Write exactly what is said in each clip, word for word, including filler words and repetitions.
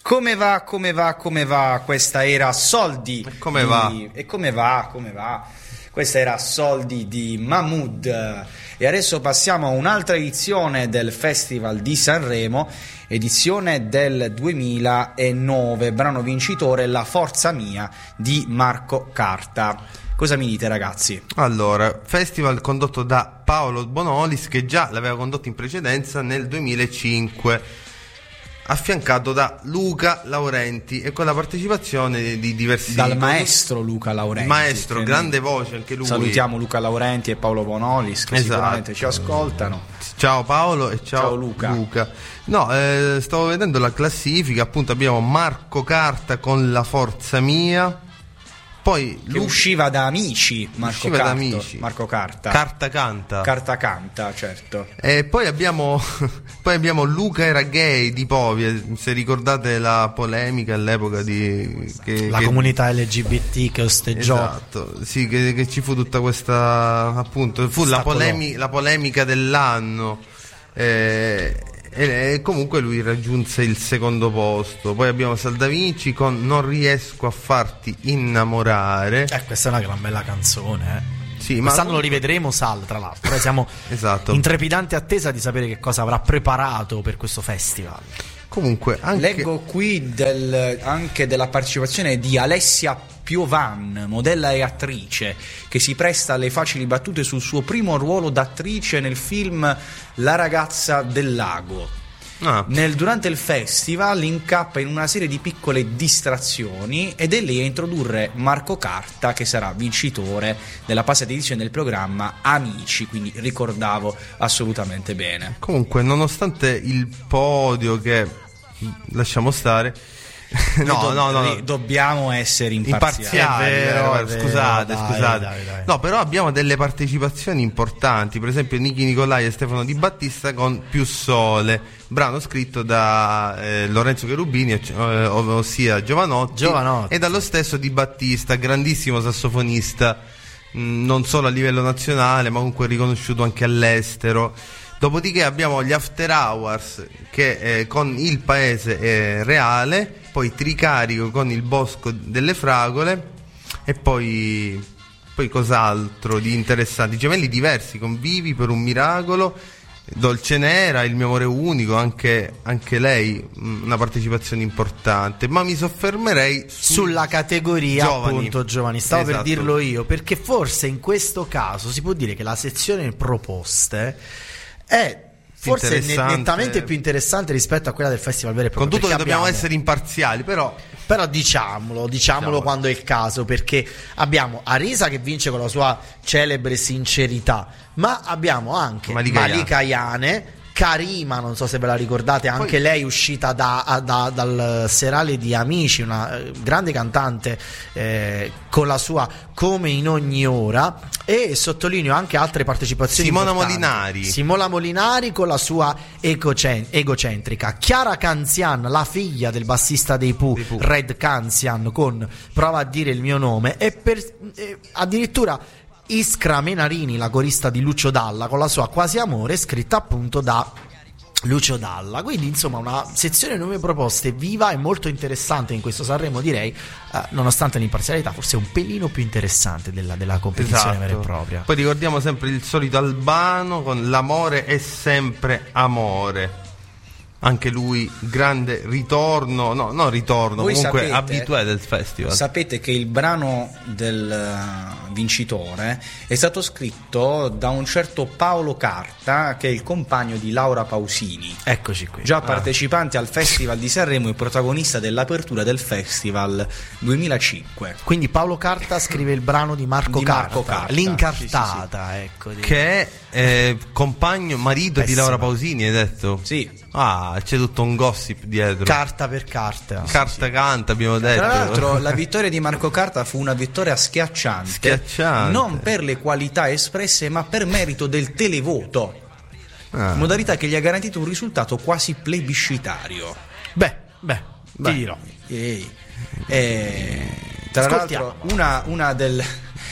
Come va, come va, come va? Questa era Soldi. E come di... va? E come va, come va? Questa era Soldi di Mahmood. E adesso passiamo a un'altra edizione del Festival di Sanremo, edizione del duemilanove, brano vincitore La Forza Mia di Marco Carta. Cosa mi dite, ragazzi? Allora, festival condotto da Paolo Bonolis, che già l'aveva condotto in precedenza nel duemilacinque, affiancato da Luca Laurenti e con la partecipazione di diversi dal maestro Luca Laurenti, maestro, grande voce anche lui. Salutiamo Luca Laurenti e Paolo Bonolis che esatto. sicuramente ci ascoltano. Ciao Paolo e ciao, ciao Luca. Luca. No, eh, stavo vedendo la classifica, appunto abbiamo Marco Carta con La Forza Mia. Poi che usciva da Amici, Marco usciva Carta, da Amici. Marco Carta. Carta canta. Carta canta, certo. E poi abbiamo poi abbiamo Luca era gay di Povia, se ricordate la polemica all'epoca di che, la che, comunità L G B T che osteggiò. Esatto, sì, che, che ci fu tutta questa, appunto, fu la, polemi- la polemica dell'anno. Eh, e comunque lui raggiunse il secondo posto. Poi abbiamo Saldavinci con Non riesco a farti innamorare. Eh, questa è una gran bella canzone, eh. Sì, quest'anno ma... lo rivedremo Sal, tra l'altro. Noi siamo esatto. in trepidante attesa di sapere che cosa avrà preparato per questo festival. Comunque anche... leggo qui del, anche della partecipazione di Alessia Piovan, modella e attrice, che si presta alle facili battute sul suo primo ruolo d'attrice nel film La ragazza del lago. Ah. Nel, durante il festival incappa in una serie di piccole distrazioni ed è lì a introdurre Marco Carta, che sarà vincitore della passata edizione del programma Amici, quindi ricordavo assolutamente bene. Comunque, nonostante il podio che lasciamo stare, no, do- no, no, dobbiamo essere imparziali. imparziali è vero, eh, è vero, scusate, dai, scusate. Dai, dai. No, però abbiamo delle partecipazioni importanti, per esempio Nichi Nicolai e Stefano Di Battista con Più Sole, brano scritto da eh, Lorenzo Cherubini, eh, ossia Giovanotti, Giovanotti, e dallo stesso Di Battista, grandissimo sassofonista, mh, non solo a livello nazionale, ma comunque riconosciuto anche all'estero. Dopodiché abbiamo gli After Hours che eh, con Il Paese è Reale, poi Tricarico con Il Bosco delle Fragole e poi, poi cos'altro di interessante, Gemelli Diversi con Vivi per un miracolo, Dolce Nera, Il mio amore unico, anche, anche lei una partecipazione importante, ma mi soffermerei su sulla categoria giovani. appunto giovani, stavo esatto. per dirlo io, perché forse in questo caso si può dire che la sezione proposte è forse nettamente più interessante rispetto a quella del festival vero e proprio. Con tutto che dobbiamo abbiamo... essere imparziali, però Però diciamolo, diciamolo Diciamo. quando è il caso, perché abbiamo Arisa che vince con la sua celebre sincerità, ma abbiamo anche Malika, Malika Yane, Karima, non so se ve la ricordate, anche Poi... lei uscita da, da, dal serale di Amici, una eh, grande cantante eh, con la sua Come in ogni ora, e sottolineo anche altre partecipazioni Simona importanti. Molinari Simona Molinari con la sua ecocen- egocentrica, Chiara Canzian, la figlia del bassista dei Pooh, dei Pooh. Red Canzian con Prova a dire il mio nome, e per, eh, addirittura Iskra Menarini, la corista di Lucio Dalla, con la sua Quasi Amore, scritta appunto da Lucio Dalla. Quindi insomma una sezione nuove proposte viva e molto interessante in questo Sanremo, direi, eh, nonostante l'imparzialità forse un pelino più interessante della, della competizione esatto. vera e propria. Poi ricordiamo sempre il solito Albano con L'amore è sempre amore, anche lui grande ritorno, no, no ritorno, Voi comunque sapete, abitué del festival. Sapete che il brano del uh, vincitore è stato scritto da un certo Paolo Carta, che è il compagno di Laura Pausini, Eccoci qui. già partecipante al Festival di Sanremo e protagonista dell'apertura del Festival duemilacinque. Quindi Paolo Carta scrive il brano di Marco, Di Carta, Marco Carta, l'incartata, ecco, di... Che è eh, compagno, marito Pessima. di Laura Pausini, hai detto? Sì. Ah, c'è tutto un gossip dietro. Carta per carta. Carta canta, abbiamo detto. Tra l'altro la vittoria di Marco Carta fu una vittoria schiacciante, Schiacciante. non per le qualità espresse ma per merito del televoto, Ah. modalità che gli ha garantito un risultato quasi plebiscitario. Beh, beh, Beh, ti dirò. ehi. E, tra Ascoltiamo. l'altro una, una del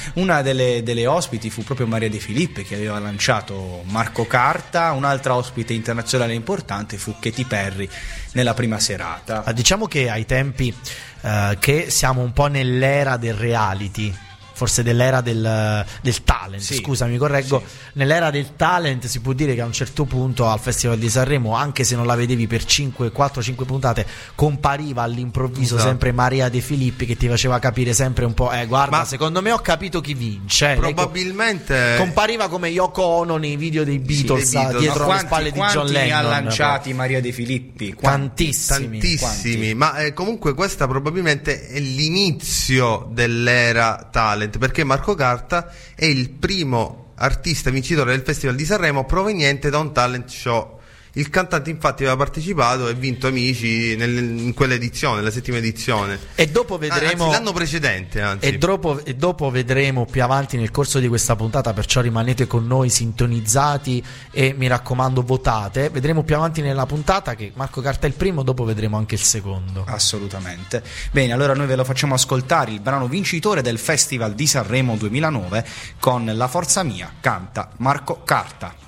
Una delle, delle ospiti fu proprio Maria De Filippi, che aveva lanciato Marco Carta. Un'altra ospite internazionale importante fu Katy Perry nella prima serata. Ah, diciamo che ai tempi eh, che siamo un po' nell'era del reality, forse dell'era del, del talent, sì, scusa mi correggo, sì. Nell'era del talent si può dire che a un certo punto al Festival di Sanremo, anche se non la vedevi per cinque, quattro cinque puntate, compariva all'improvviso, esatto, sempre Maria De Filippi, che ti faceva capire sempre un po', eh guarda, ma secondo me ho capito chi vince. Probabilmente ecco, compariva come Yoko Ono nei video dei Beatles, sì, dei Beatles. Ma dietro quanti, le spalle di John Lennon. Quanti ne ha lanciati Maria De Filippi? Quanti? Tantissimi, tantissimi. Quanti? Ma eh, comunque questa probabilmente è l'inizio dell'era talent, perché Marco Carta è il primo artista vincitore del Festival di Sanremo proveniente da un talent show. Il cantante infatti aveva partecipato e vinto Amici nel, in quell'edizione, la settima edizione. E dopo vedremo anzi, l'anno precedente, anzi. E dopo, e dopo vedremo più avanti nel corso di questa puntata, perciò rimanete con noi sintonizzati e mi raccomando votate. Vedremo più avanti nella puntata che Marco Carta è il primo, dopo vedremo anche il secondo. Assolutamente. Bene, allora noi ve lo facciamo ascoltare, il brano vincitore del Festival di Sanremo duemilanove con La Forza Mia, canta Marco Carta.